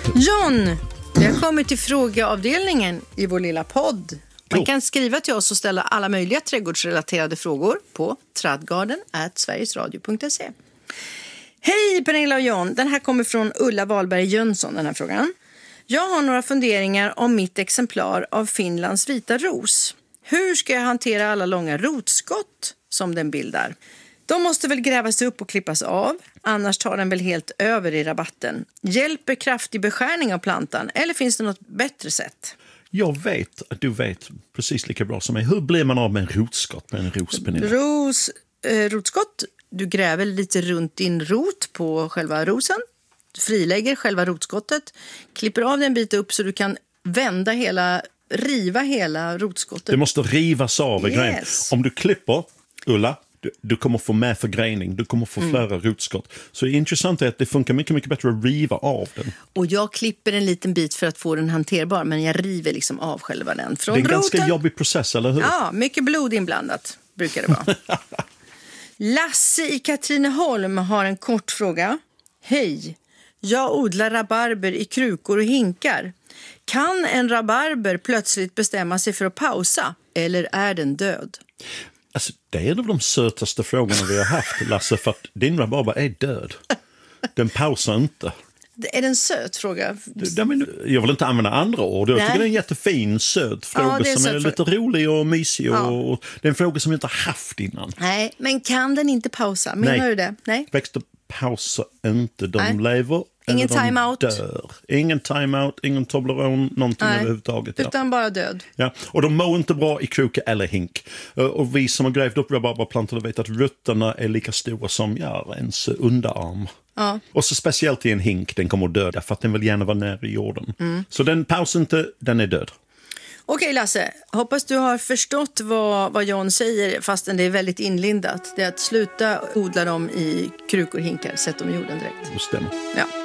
John, vi har kommit till frågeavdelningen i vår lilla podd. Man kan skriva till oss och ställa alla möjliga trädgårdsrelaterade frågor på tradgarden@sverigesradio.se. Hej Pernilla och John, den här kommer från Ulla Wahlberg Jönsson, den här frågan. Jag har några funderingar om mitt exemplar av Finlands vita ros. Hur ska jag hantera alla långa rotskott som den bildar? De måste väl grävas upp och klippas av, annars tar den väl helt över i rabatten. Hjälper kraftig beskärning av plantan eller finns det något bättre sätt? Jag vet att du vet precis lika bra som mig. Hur blir man av med en rotskott med en ros, Pernilla? Rotskott, du gräver lite runt din rot på själva rosen. Du frilägger själva rotskottet, klipper av den bit upp så du kan riva hela rotskottet. Det måste rivas av i grejen. Om du klipper, Ulla, du kommer få med förgrening. Du kommer få flera rotskott. Så det intressanta är att det funkar mycket, mycket bättre att riva av den. Och jag klipper en liten bit för att få den hanterbar, men jag river liksom av själva den från roten. Det är en ganska jobbig process, eller hur? Ja, mycket blod inblandat brukar det vara. Lasse i Katrineholm har en kort fråga. Hej, jag odlar rabarber i krukor och hinkar. Kan en rabarber plötsligt bestämma sig för att pausa, eller är den död? Alltså, det är en av de sötaste frågorna vi har haft, Lasse, för att din rabarber är död. Den pausar inte. Är det en söt fråga? Jag vill inte använda andra ord. Jag tycker det är en jättefin, söt fråga som är lite rolig och mysig. Och det är en fråga som vi inte har haft innan. Nej, men kan den inte pausa? Menar du det? Nej. Växter pausar inte. De lever. Ingen time-out. Dör. Ingen time-out, ingen Toblerone, någonting överhuvudtaget. Ja. Utan bara död. Ja. Och de mår inte bra i kruka eller hink. Och vi som har grävt upp rabarberplantor vet att rötterna är lika stora som ens underarm. Ja. Och så speciellt i en hink, den kommer att döda för att den vill gärna vara nära i jorden. Så den pausar inte, den är död. Okej Lasse, hoppas du har förstått vad John säger fastän det är väldigt inlindat. Det är att sluta odla dem i krukor och hinkar, sätt dem i jorden direkt. Det stämmer. Ja.